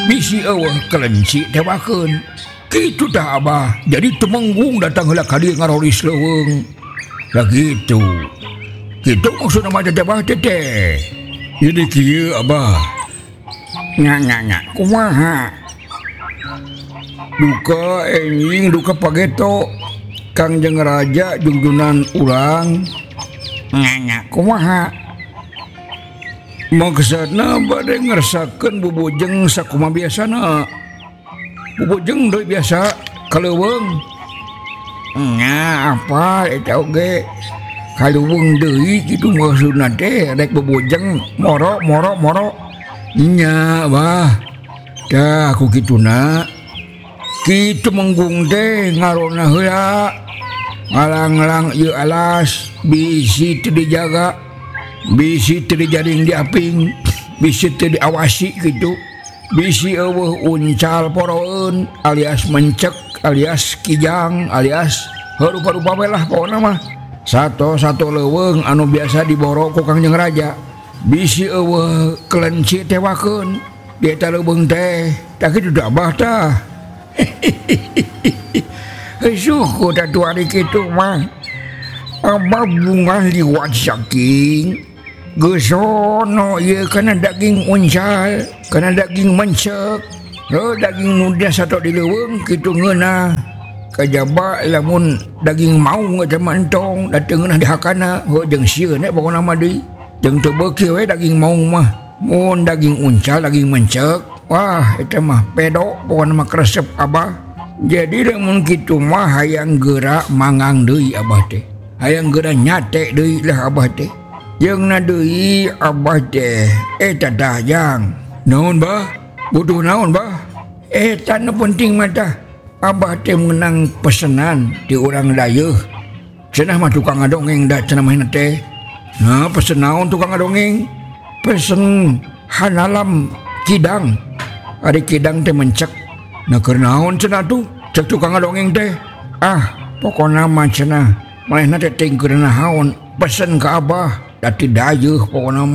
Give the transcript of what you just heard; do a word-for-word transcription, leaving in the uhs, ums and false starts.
bisi eueuh kelenci tewakeun. Kitu tah Abah. Jadi Temenggung datang heula ka dieu ngaroris leuweung. Lah gitu. Kitu maksudna mah teh Abah teh teh. Jadi kieu Abah. Nya nya nya kumaha? Duka enjing duka pageto. Kangjeng Raja junjunan urang. Nya nya kumaha? Maksudna bade ngersakeun bubujeng sakumaha biasana. Bubujeng deui biasa kaleuweung. Nya apa eta oge kaleuweung deui kitu maksudna teh rek bubujeng moro moro moro. Nya bah. Tah ku kituna kitu Temenggung teh ngarona heula. Ngalang-ngalang ieu alas bisi teu dijaga. Bisi teu dijaring diaping, bisi teu diawasi gitu. Bisi eueuh uncal poroeun alias mencek alias kijang alias harupa-rupa we lah pokona mah. Sato-sato leuweung anu biasa diboro ku Kangjeng Raja. Bisi eueuh kelenci tewakeun di eta leuweung teh. Tah kitu da Abah tah. Suku da tu ari kitu mah. Abah bunga liwat saking gesono ieu kana daging uncal, kana daging mencek, heuh daging nu satu di leuweung kitu ngeunah. Kajaba lamun daging maung eta mah entong da teu ngeunah di hakana, heuh jeung sieun we pokona mah deui. Jeung teu beuki we daging maung mah. Mun daging uncal, daging mencek, wah eta mah pedo pokona mah kresep Abah. Jadi lamun kitu mah hayang geura mangang deui Abah teh. Hayang geura nyate deui lah Abah teh. Jeung na deui Abah teh eta dayang. Naon bah? Butuh naon bah? Eta nu penting mah tah. Abah teh meunang pesenan di urang dayeuh. Cenah mah tukang ngadongeng da cenah mah teh. Nah, pesen naon tukang ngadongeng? Pesen hanalam kidang. Ari kidang teh mencek. Nah keur naon cenah tuh? Cek tukang ngadongeng teh. Ah, pokona mah cenah manehna teh teuing keur naon pesen ka Abah. Dati dayeuh pokona